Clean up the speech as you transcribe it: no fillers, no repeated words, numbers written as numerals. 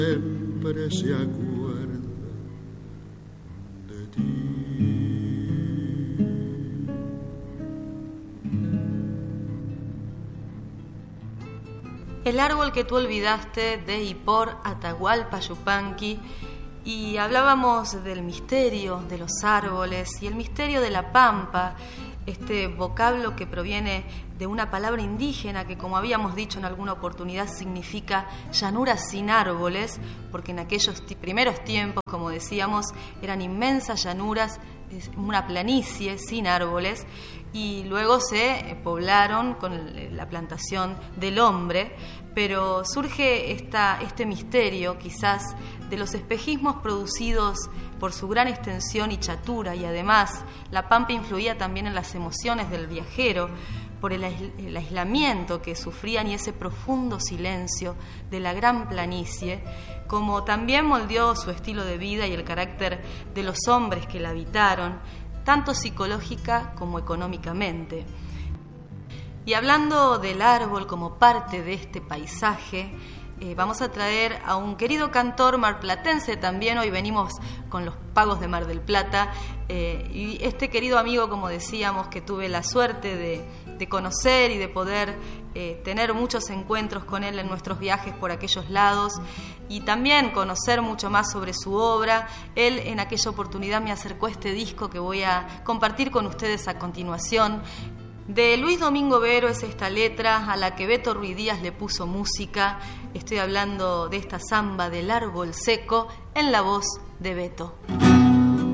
siempre se acuerda de ti. El árbol que tú olvidaste, de y por Atahualpa Yupanqui, y hablábamos del misterio de los árboles y el misterio de la pampa, este vocablo que proviene de una palabra indígena que, como habíamos dicho en alguna oportunidad, significa llanura sin árboles, porque en aquellos primeros tiempos, como decíamos, eran inmensas llanuras, una planicie sin árboles, y luego se poblaron con la plantación del hombre, pero surge este misterio quizás de los espejismos producidos por su gran extensión y chatura, y además la pampa influía también en las emociones del viajero por el aislamiento que sufrían y ese profundo silencio de la gran planicie, como también moldeó su estilo de vida y el carácter de los hombres que la habitaron, tanto psicológica como económicamente. Y hablando del árbol como parte de este paisaje, vamos a traer a un querido cantor marplatense también. Hoy venimos con los pagos de Mar del Plata, y este querido amigo, como decíamos, que tuve la suerte de conocer y de poder tener muchos encuentros con él en nuestros viajes por aquellos lados, y también conocer mucho más sobre su obra. Él en aquella oportunidad me acercó este disco que voy a compartir con ustedes a continuación. De Luis Domingo Vero es esta letra a la que Beto Ruiz Díaz le puso música. Estoy hablando de esta samba del árbol seco en la voz de Beto.